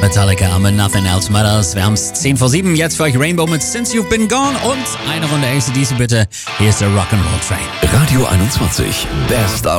Metallica mit Nothing Else Matters. Wir haben es 10 vor 7. Jetzt für euch Rainbow mit Since You've Been Gone und eine Runde AC/DC bitte. Hier ist der Rock'n'Roll Train. Radio 21, Best